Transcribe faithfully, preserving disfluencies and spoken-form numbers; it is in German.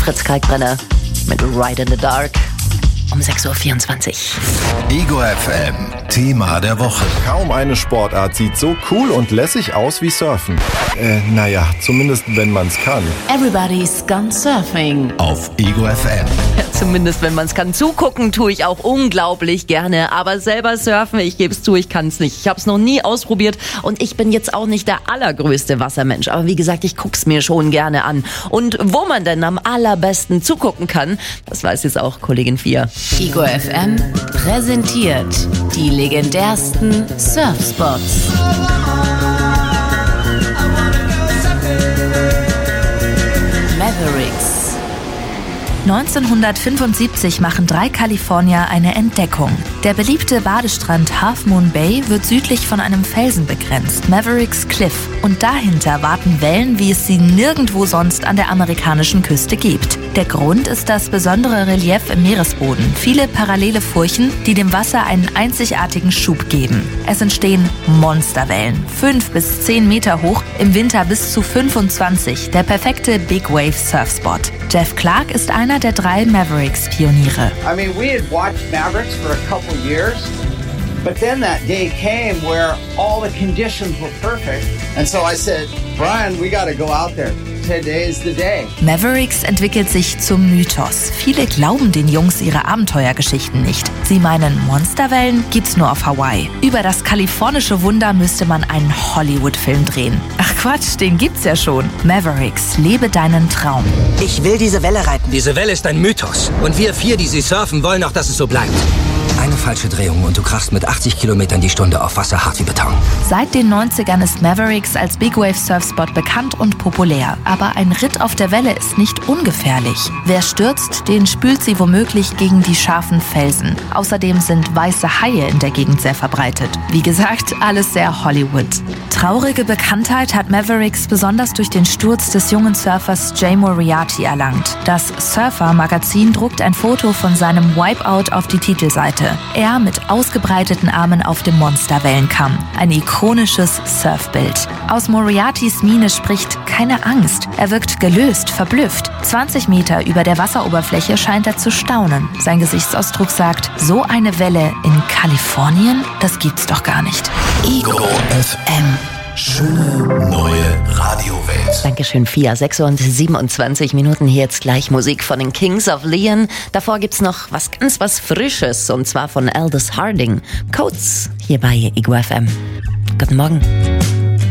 Fritz Kalkbrenner mit Ride in the Dark um sechs Uhr vierundzwanzig. Ego F M, Thema der Woche. Kaum eine Sportart sieht so cool und lässig aus wie Surfen. Äh, naja, zumindest wenn man's kann. Everybody's gone surfing. Auf Ego F M. Ja, zumindest wenn man es kann. Zugucken tue ich auch unglaublich gerne. Aber selber surfen, ich gebe es zu, ich kann es nicht. Ich habe es noch nie ausprobiert und ich bin jetzt auch nicht der allergrößte Wassermensch. Aber wie gesagt, ich guck's mir schon gerne an. Und wo man denn am allerbesten zugucken kann, das weiß jetzt auch Kollegin Fia. Ego F M präsentiert die legendärsten Surfspots. Mavericks. neunzehnhundertfünfundsiebzig machen drei Kalifornier eine Entdeckung. Der beliebte Badestrand Half Moon Bay wird südlich von einem Felsen begrenzt, Mavericks Cliff. Und dahinter warten Wellen, wie es sie nirgendwo sonst an der amerikanischen Küste gibt. Der Grund ist das besondere Relief im Meeresboden. Viele parallele Furchen, die dem Wasser einen einzigartigen Schub geben. Es entstehen Monsterwellen, fünf bis zehn Meter hoch, im Winter bis zu fünfundzwanzig. Der perfekte Big Wave Surfspot. Jeff Clark ist einer der drei Mavericks-Pioniere. I mean, we had watched Mavericks for a couple years, but then that day came where all the conditions were perfect. And so I said, Brian, we got to go out there. Today is the day. Mavericks entwickelt sich zum Mythos. Viele glauben den Jungs ihre Abenteuergeschichten nicht. Sie meinen, Monsterwellen gibt's nur auf Hawaii. Über das kalifornische Wunder müsste man einen Hollywood-Film drehen. Ach Quatsch, den gibt's ja schon. Mavericks, lebe deinen Traum. Ich will diese Welle reiten. Diese Welle ist ein Mythos. Und wir vier, die sie surfen, wollen auch, dass es so bleibt. Eine falsche Drehung und du krachst mit achtzig Kilometern die Stunde auf Wasser hart wie Beton. Seit den neunzigern ist Mavericks als Big Wave Surfspot bekannt und populär. Aber ein Ritt auf der Welle ist nicht ungefährlich. Wer stürzt, den spült sie womöglich gegen die scharfen Felsen. Außerdem sind weiße Haie in der Gegend sehr verbreitet. Wie gesagt, alles sehr Hollywood. Traurige Bekanntheit hat Mavericks besonders durch den Sturz des jungen Surfers Jay Moriarty erlangt. Das Surfer-Magazin druckt ein Foto von seinem Wipeout auf die Titelseite. Er mit ausgebreiteten Armen auf dem Monsterwellenkamm. Ein ikonisches Surfbild. Aus Moriartys Miene spricht keine Angst. Er wirkt gelöst, verblüfft. zwanzig Meter über der Wasseroberfläche scheint er zu staunen. Sein Gesichtsausdruck sagt, so eine Welle in Kalifornien? Das gibt's doch gar nicht. Ego F M. Schöne neue Radiowelt. Dankeschön, Fia. sechs Uhr siebenundzwanzig Minuten. Hier jetzt gleich Musik von den Kings of Leon. Davor gibt's noch was ganz was Frisches, und zwar von Aldous Harding. Codes hier bei Ego F M. Guten Morgen.